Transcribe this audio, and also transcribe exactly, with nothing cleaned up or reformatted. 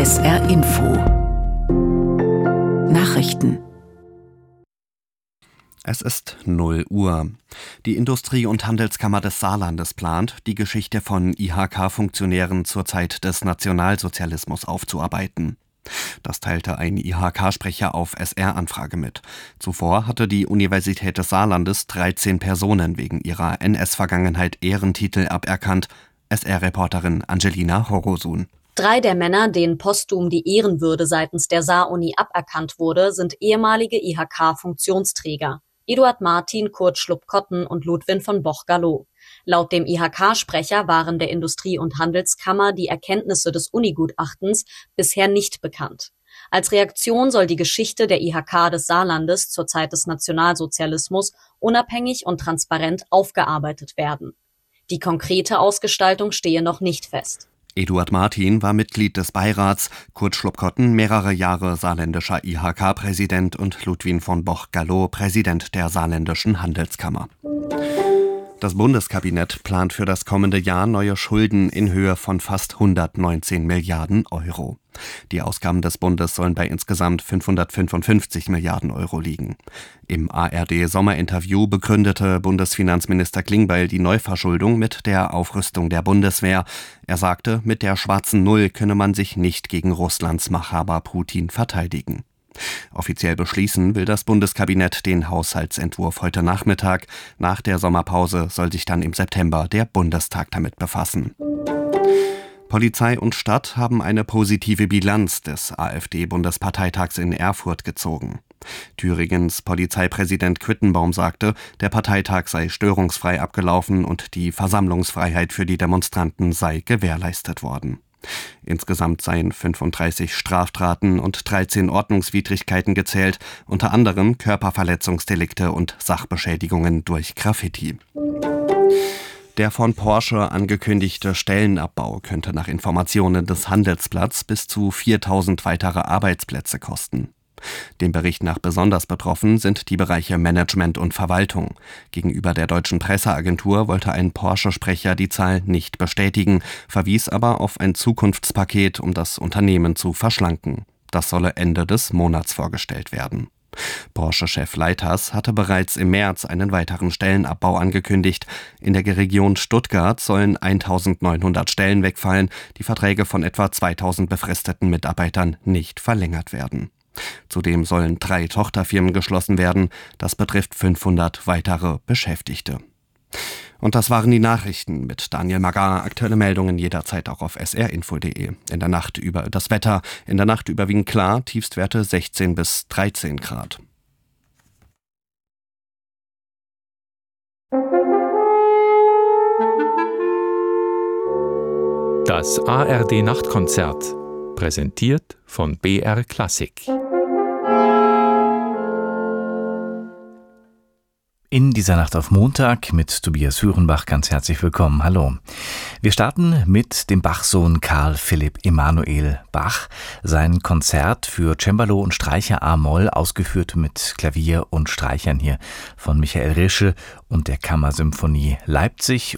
S R Info Nachrichten. Es ist null Uhr. Die Industrie- und Handelskammer des Saarlandes plant, die Geschichte von I H K-Funktionären zur Zeit des Nationalsozialismus aufzuarbeiten. Das teilte ein I H K-Sprecher auf S R-Anfrage mit. Zuvor hatte die Universität des Saarlandes dreizehn Personen wegen ihrer N S-Vergangenheit Ehrentitel aberkannt. S R-Reporterin Angelina Horosun. Drei der Männer, denen posthum die Ehrenwürde seitens der Saar-Uni aberkannt wurde, sind ehemalige I H K-Funktionsträger. Eduard Martin, Kurt Schlupp-Kotten und Ludwin von Boch-Gallo. Laut dem I H K-Sprecher waren der Industrie- und Handelskammer die Erkenntnisse des Uni-Gutachtens bisher nicht bekannt. Als Reaktion soll die Geschichte der I H K des Saarlandes zur Zeit des Nationalsozialismus unabhängig und transparent aufgearbeitet werden. Die konkrete Ausgestaltung stehe noch nicht fest. Eduard Martin war Mitglied des Beirats, Kurt Schlupp-Kotten mehrere Jahre saarländischer I H K-Präsident und Ludwin von Boch-Gallo Präsident der saarländischen Handelskammer. Das Bundeskabinett plant für das kommende Jahr neue Schulden in Höhe von fast hundertneunzehn Milliarden Euro. Die Ausgaben des Bundes sollen bei insgesamt fünfhundertfünfundfünfzig Milliarden Euro liegen. Im A R D-Sommerinterview begründete Bundesfinanzminister Klingbeil die Neuverschuldung mit der Aufrüstung der Bundeswehr. Er sagte, mit der schwarzen Null könne man sich nicht gegen Russlands Machthaber Putin verteidigen. Offiziell beschließen will das Bundeskabinett den Haushaltsentwurf heute Nachmittag. Nach der Sommerpause soll sich dann im September der Bundestag damit befassen. Polizei und Stadt haben eine positive Bilanz des AfD-Bundesparteitags in Erfurt gezogen. Thüringens Polizeipräsident Quittenbaum sagte, der Parteitag sei störungsfrei abgelaufen und die Versammlungsfreiheit für die Demonstranten sei gewährleistet worden. Insgesamt seien fünfunddreißig Straftaten und dreizehn Ordnungswidrigkeiten gezählt, unter anderem Körperverletzungsdelikte und Sachbeschädigungen durch Graffiti. Der von Porsche angekündigte Stellenabbau könnte nach Informationen des Handelsblatts bis zu viertausend weitere Arbeitsplätze kosten. Dem Bericht nach besonders betroffen sind die Bereiche Management und Verwaltung. Gegenüber der deutschen Presseagentur wollte ein Porsche-Sprecher die Zahl nicht bestätigen, verwies aber auf ein Zukunftspaket, um das Unternehmen zu verschlanken. Das solle Ende des Monats vorgestellt werden. Porsche-Chef Leiters hatte bereits im März einen weiteren Stellenabbau angekündigt. In der Region Stuttgart sollen eintausendneunhundert Stellen wegfallen, die Verträge von etwa zweitausend befristeten Mitarbeitern nicht verlängert werden. Zudem sollen drei Tochterfirmen geschlossen werden. Das betrifft fünfhundert weitere Beschäftigte. Und das waren die Nachrichten mit Daniel Magar. Aktuelle Meldungen jederzeit auch auf s r info punkt d e. In der Nacht über das Wetter. In der Nacht überwiegend klar, Tiefstwerte sechzehn bis dreizehn Grad. Das A R D-Nachtkonzert, präsentiert von B R Klassik. In dieser Nacht auf Montag mit Tobias Hürenbach ganz herzlich willkommen. Hallo. Wir starten mit dem Bach-Sohn Karl Philipp Emanuel Bach. Sein Konzert für Cembalo und Streicher a-Moll, ausgeführt mit Klavier und Streichern hier von Michael Rische und der Kammersymphonie Leipzig.